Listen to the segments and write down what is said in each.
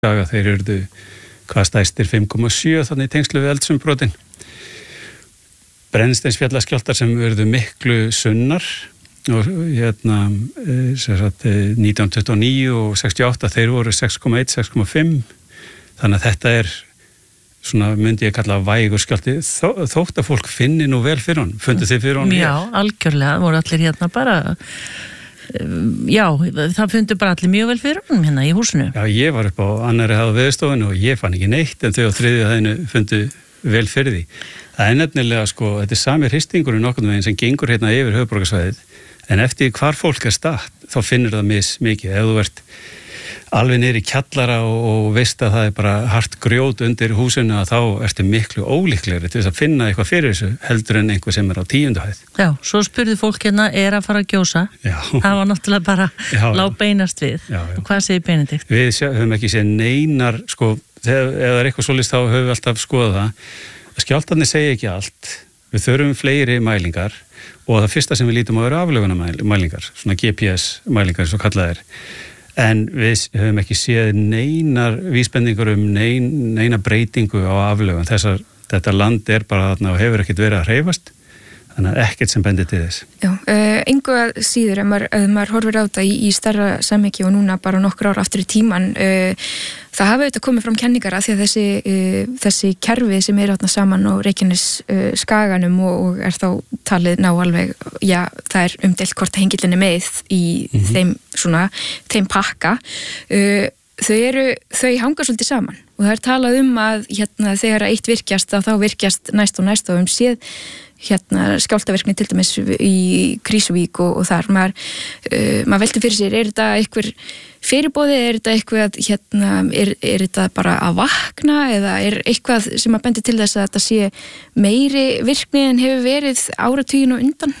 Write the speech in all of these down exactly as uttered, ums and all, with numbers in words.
Skaga, þeir eruðu hvað stæstir fimm komma sjö þannig í tengslu við eldsumbrotinn. Brennisteinsfjallaskjálftar sem eruðu miklu sunnar og hérna sagt, nítján hundruð tuttugu og níu og sextíu og átta þeir voru sex komma eitt, sex komma fimm þannig að þetta er svona myndi ég kalla vægur skjálfti þó, þótt að fólk finni nú vel fyrir hann fundið þið fyrir hann? Já, algjörlega, voru allir hérna bara já, það fundu bara allir mjög vel fyrir hann hérna í húsinu. Já, ég var upp á annarri hæð á Veðurstofunni og ég fann ekki neitt en þau á þriðju hæðinu fundu vel fyrir því. Það er nefnilega sko, þetta er sami hristingurinn nokkurn veginn sem gengur hérna yfir höfuðborgarsvæðið en eftir hvar fólk er statt þá finnur það mis mikið. Ef þú ert alveg niður í kjallara og, og veist að það er bara hart grjót undir húsinu að þá ertu miklu ólíklegri til þess að finna eitthvað fyrir þessu heldur en einhver sem er á tíundu hæð. Já, svo spurði fólk hérna, er að fara að gjósa? Já. Það var náttúrulega bara lág beinast við. Já, já. Og hvað segir Benedikt? Við sjá, höfum ekki séð neinar, sko, þegar ef það er eitthvað svolítið þá höfum við alltaf skoðað það. Skjálftarnir segja ekki allt. Við þurfum fleiri mælingar og það fyrsta sem við lítum á eru aflögunarmælingar, svona G P S mælingar svo kallað er. En við höfum ekki séð neinar vísbendingur um nein, neina breytingu á aflögun. Þessar, þetta land er bara þarna og hefur ekkert verið að hreyfast, þannig að ekkert sem bendir til þess. Já, uh, engu að síður, ef maður, ef maður horfir á þetta í, í stærra samhengi og núna bara nokkur ára aftur í tíman, uh, það hafa auðvitað komið fram kenningar að því að þessi, uh, þessi kerfi sem eru þarna saman á Reykjanes uh, skaganum og, og er þá talið ná alveg, já, það er umdeilt hvort hengillin er með í mm-hmm. þeim svona, þeim pakka, uh, þau eru, þau hanga svolítið saman og það er talað um að hérna þegar eitt virkjast að þá virkjast næst og næst og um séð hérna skjálftavirkni til dæmis í Krýsuvík og, og þar maður, uh, maður velti fyrir sér, er þetta einhver fyrirboði, er þetta eitthvað hérna, er, er þetta bara að vakna eða er eitthvað sem að bendi til þess að þetta sé meiri virkni en hefur verið áratugin og undan?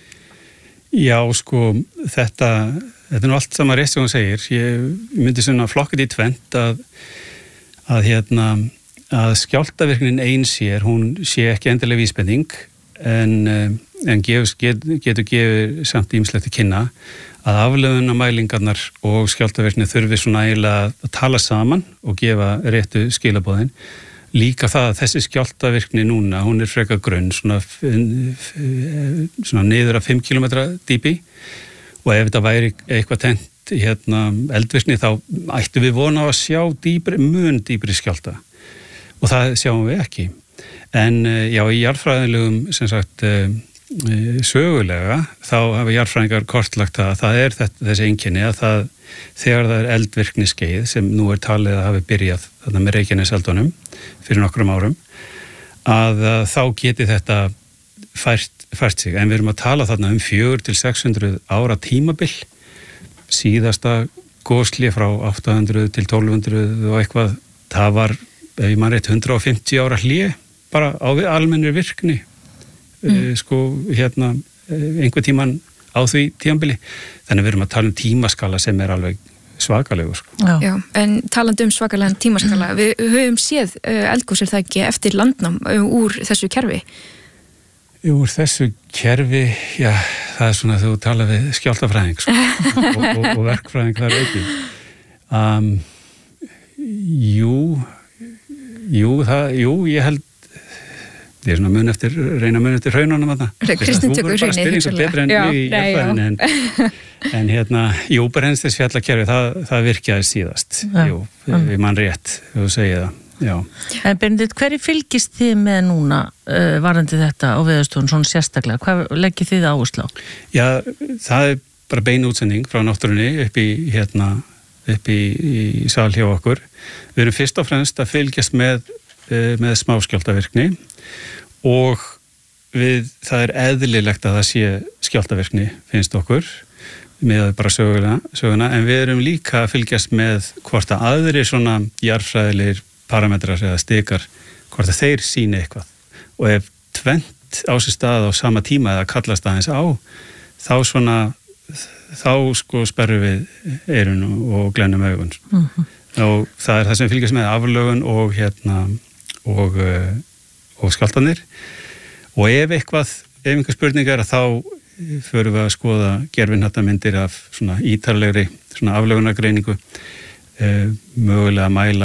Já, sko, þetta þetta er nú allt sama rétt sem hún segir. Ég myndi svona flokkið í tvent að að hérna að skjálftavirknin ein sér, hún sé ekki endilega vísbending en, en gefs, get, getur gefið samt ýmislegt að kynna að afleiðunarmælingarnar og skjálftavirkni þurfi svona eiginlega að tala saman og gefa réttu skilaboðin. Líka það að þessi skjálftavirkni núna, hún er frekar grunn, svona, svona niður að fimm kílómetra dýpi og ef þetta væri eitthvað tengt hérna eldvirkni þá ættu við vona á að sjá dýpri, mun dýpri skjálfta og það sjáum við ekki. En já, í jarðfræðilegum sem sagt sögulega þá hafa jarðfræðingar kortlagt að það er þetta, þessi einkenni að það þegar það er eldvirkni skeið sem nú er talið að hafi byrjað þarna með Reykjaneseldunum fyrir nokkrum árum að, að þá geti þetta fært, fært sig en við erum að tala þarna um fjögur til sex hundruð ára tímabil síðasta goslið frá átta hundruð til tólf hundruð og eitthvað það var, ef ég man rétt, hundrað og fimmtíu ára hlé bara á almennri virkni mm. uh, sko hérna einhver tíman á því tímabili þannig við erum að tala um tímaskala sem er alveg svakalegur sko. Já. Já, en talandi um svakalegan tímaskala við höfum séð uh, eldgos er það ekki eftir landnám uh, úr þessu kerfi Úr þessu kerfi, já, það er svona þú tala við skjálftafræðing sko, og, og, og verkfræðing þar ekki. Um, jú, jú, það, jú, ég held, ég er svona mun eftir, reyna mun eftir hraununum að það. Kristinn tökur hraunni. Þú voru bara að spyrja svo betra en við í jafnvæðin, en, en hérna, jú, Brennisteinsfjallakerfi, það, það virkjaði síðast, já. Jú, við mann rétt, þú segið það. Já. En Benedikt, hverju fylgist þið með núna uh, varandi þetta á Veðurstofunni svona sérstaklega? Hvað leggið þið áherslu á? Já, það er bara bein útsending frá náttúrunni upp í hérna, upp í, í sal hjá okkur. Við erum fyrst og fremst að fylgjast með, uh, með smáskjálftavirkni og við, það er eðlilegt að það sé skjálftavirkni finnst okkur með bara söguna, söguna, en við erum líka að fylgjast með hvort að aðri svona jarðfræðilegir parametrar eða stikar, hvort að þeir síni eitthvað og ef tvent á sér stað á sama tíma eða kallast aðeins á, þá svona þá sko sperrum við eyrun og glennum augun mm-hmm. og það er það sem fylgjast með aflögun og hérna og, og skjálftanir og ef eitthvað, ef einhver spurning er að þá förum við að skoða gervihnattamyndir af svona ítarlegri svona aflögunargreiningu mögulega að mæla